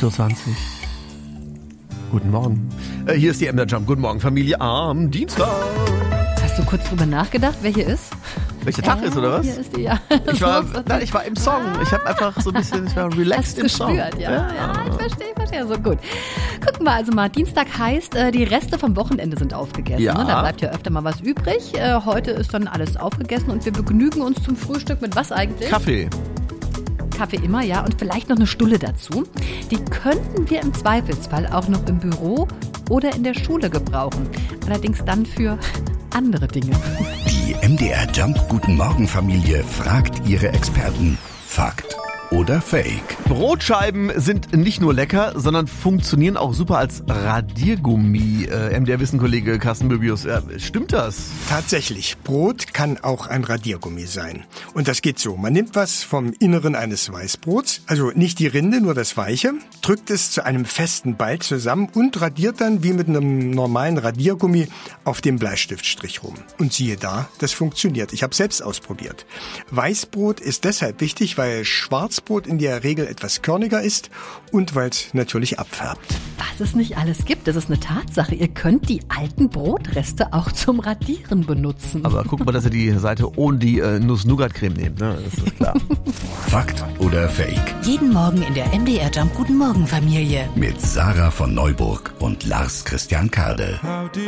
8.20 Uhr. Guten Morgen. Hier ist die MDR Jump. Guten Morgen, Familie am Dienstag. Hast du kurz drüber nachgedacht, wer hier ist? Welcher Tag ist, oder was? Hier ist die, ja. Ich war im Song. Ich habe einfach so ein bisschen, ich war relaxed im Song. Ja, ich verstehe. So gut. Gucken wir also mal. Dienstag heißt, die Reste vom Wochenende sind aufgegessen. Ja. Ne? Da bleibt ja öfter mal was übrig. Heute ist dann alles aufgegessen und wir begnügen uns zum Frühstück mit was eigentlich? Kaffee immer, ja. Und vielleicht noch eine Stulle dazu. Die könnten wir im Zweifelsfall auch noch im Büro oder in der Schule gebrauchen. Allerdings dann für andere Dinge. Die MDR Jump Guten Morgen Familie fragt ihre Experten. Fakt oder Fake? Brotscheiben sind nicht nur lecker, sondern funktionieren auch super als Radiergummi. MDR-Wissenkollege Carsten Möbius, stimmt das? Tatsächlich, Brot kann auch ein Radiergummi sein. Und das geht so, man nimmt was vom Inneren eines Weißbrots, also nicht die Rinde, nur das Weiche, drückt es zu einem festen Ball zusammen und radiert dann wie mit einem normalen Radiergummi auf dem Bleistiftstrich rum. Und siehe da, das funktioniert. Ich habe selbst ausprobiert. Weißbrot ist deshalb wichtig, weil Schwarzbrot in der Regel etwas körniger ist und weil es natürlich abfärbt. Was es nicht alles gibt, das ist eine Tatsache. Ihr könnt die alten Brotreste auch zum Radieren benutzen. Aber guck mal, dass ihr die Seite ohne die Nuss-Nougat-Creme nehmt, ne? Das ist klar. Fakt oder Fake? Jeden Morgen in der MDR Jump Guten Morgen Familie. Mit Sarah von Neuburg und Lars Christian Kade.